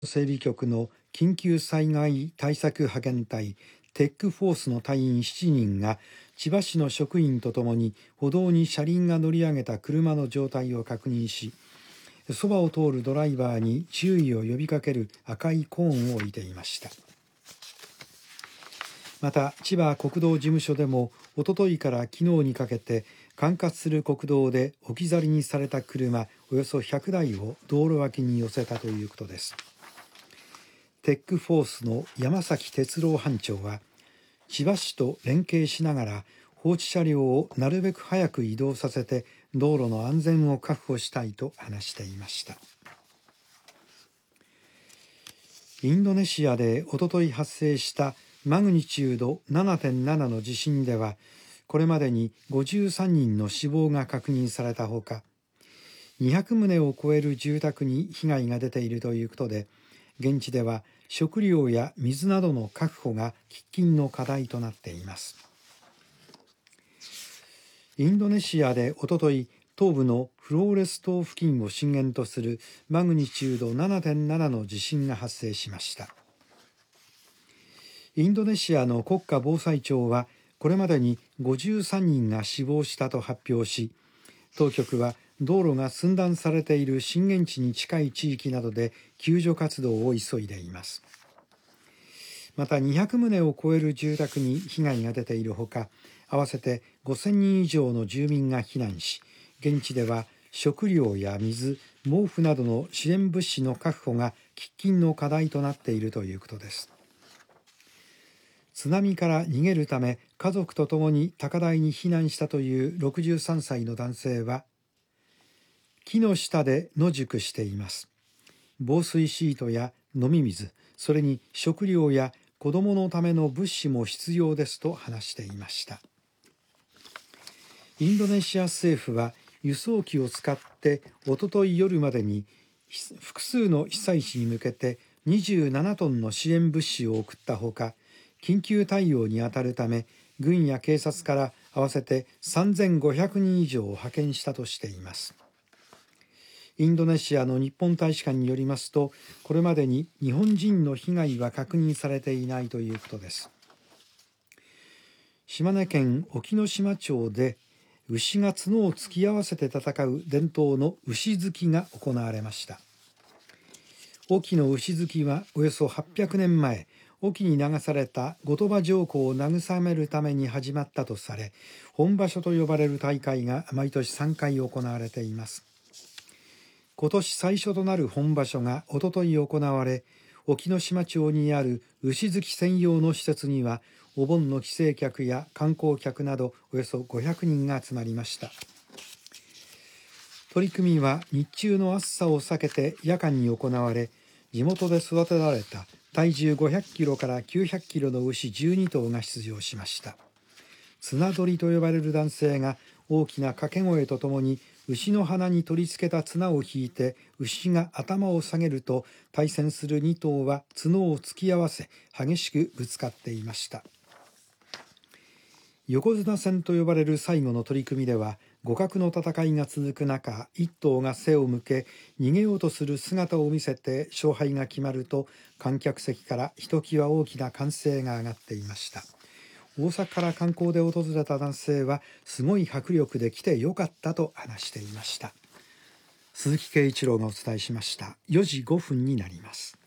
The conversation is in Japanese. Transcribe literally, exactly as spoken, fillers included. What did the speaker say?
整備局の緊急災害対策派遣隊テックフォースの隊員しちにんが千葉市の職員とともに歩道に車輪が乗り上げた車の状態を確認し、そばを通るドライバーに注意を呼びかける赤いコーンを置いていました。また千葉国道事務所でもおとといから昨日にかけて管轄する国道で置き去りにされた車およそひゃくだいを道路脇に寄せたということです。テックフォースの山崎哲郎班長は、千葉市と連携しながら放置車両をなるべく早く移動させて道路の安全を確保したいと話していました。インドネシアでおととい発生したマグニチュード ななてんなな の地震では、これまでにごじゅうさんにんの死亡が確認されたほか、にひゃくとうを超える住宅に被害が出ているということで、現地では食料や水などの確保が喫緊の課題となっています。インドネシアでおととい、東部のフローレス島付近を震源とするマグニチュード ななてんなな の地震が発生しました。インドネシアの国家防災庁は、これまでにごじゅうさんにんが死亡したと発表し、当局は道路が寸断されている震源地に近い地域などで救助活動を急いでいます。またにひゃくとうを超える住宅に被害が出ているほか、合わせてごせんにん以上の住民が避難し、現地では食料や水、毛布などの支援物資の確保が喫緊の課題となっているということです。津波から逃げるため家族とともに高台に避難したというろくじゅうさんさいの男性は、木の下で野宿しています。防水シートや飲み水、それに食料や子供のための物資も必要ですと話していました。インドネシア政府は輸送機を使っておととい夜までに複数の被災地に向けてにじゅうななトンの支援物資を送ったほか、緊急対応に当たるため軍や警察から合わせてさんぜんごひゃくにん以上を派遣したとしています。インドネシアの日本大使館によりますと、これまでに日本人の被害は確認されていないということです。島根県隠岐島町で牛が角を突き合わせて戦う伝統の牛突きが行われました。隠岐の牛突きはおよそはっぴゃくねんまえ、隠岐に流された後鳥羽上皇を慰めるために始まったとされ、本場所と呼ばれる大会が毎年さんかい行われています。今年最初となる本場所がおととい行われ、隠岐の島町にある牛好き専用の施設にはお盆の帰省客や観光客などおよそごひゃくにんが集まりました。取り組みは日中の暑さを避けて夜間に行われ、地元で育てられた体重ごひゃくキロからきゅうひゃくキロの牛じゅうにとうが出場しました。綱取りと呼ばれる男性が大きな掛け声とともに牛の鼻に取り付けた綱を引いて、牛が頭を下げると対戦するにとうは角を突き合わせ激しくぶつかっていました。横綱戦と呼ばれる最後の取り組みでは、互角の戦いが続く中、一頭が背を向け逃げようとする姿を見せて勝敗が決まると、観客席からひときわ大きな歓声が上がっていました。大阪から観光で訪れた男性は、すごい迫力で来てよかったと話していました。鈴木圭一郎がお伝えしました。よじごふんになります。